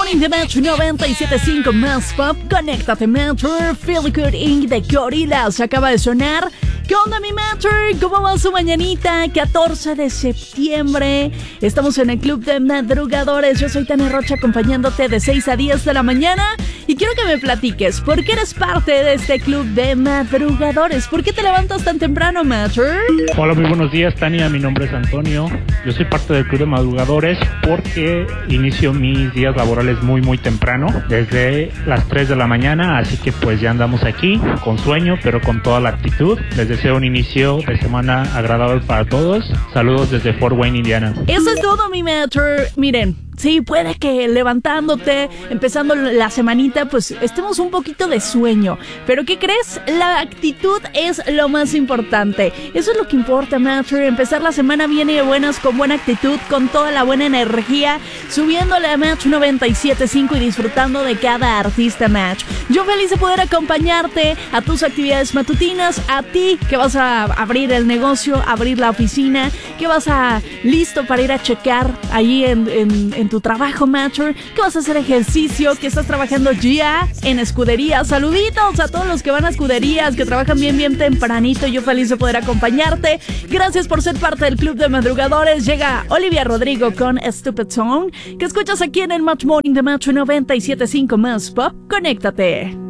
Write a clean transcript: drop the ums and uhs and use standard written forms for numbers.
Morning de Metro 97.5 más pop. Conéctate, Metro. Feel Good Inc. de Gorillaz acaba de sonar. ¿Qué onda, mi Metro? ¿Cómo va su mañanita? 14 de septiembre. Estamos en el Club de Madrugadores. Yo soy Tania Rocha, acompañándote de 6 a 10 de la mañana. Y quiero que me platiques, ¿por qué eres parte de este Club de Madrugadores? ¿Por qué te levantas tan temprano, Metro? Hola, muy buenos días, Tania. Mi nombre es Antonio. Yo soy parte del Club de Madrugadores porque inicio mis días laborales muy temprano, desde las 3 de la mañana, así que pues ya andamos aquí, con sueño, pero con toda la actitud. Les deseo un inicio de semana agradable para todos. Saludos desde Fort Wayne, Indiana. Eso es todo, mi Metro. Miren, sí, puede que levantándote, empezando la semanita, pues estemos un poquito de sueño. Pero ¿qué crees? La actitud es lo más importante. Eso es lo que importa, Metro. Empezar la semana bien y de buenas, con buena actitud, con toda la buena energía, subiéndole a Metro 97.5 y disfrutando de cada artista, Metro. Yo feliz de poder acompañarte a tus actividades matutinas, a ti que vas a abrir el negocio, abrir la oficina, que vas a listo para ir a checar ahí en tu trabajo, Metro, que vas a hacer ejercicio, que estás trabajando ya en escudería. Saluditos a todos los que van a escuderías, que trabajan bien tempranito. Yo feliz de poder acompañarte. Gracias por ser parte del Club de Madrugadores. Llega Olivia Rodrigo con Stupid Song, que escuchas aquí en el Match Morning de Metro 97.5 más pop. Conéctate.